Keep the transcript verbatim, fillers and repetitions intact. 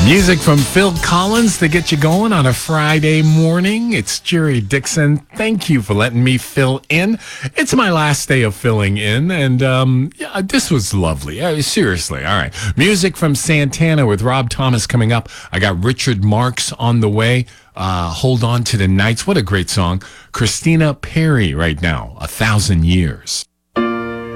Music from Phil Collins to get you going on a Friday morning. It's Jerry Dixon. Thank you for letting me fill in. It's my last day of filling in, and um, yeah, this was lovely. Uh, seriously, all right. Music from Santana with Rob Thomas coming up. I got Richard Marx on the way. Uh, Hold On to the Nights. What a great song. Christina Perri right now, A Thousand Years.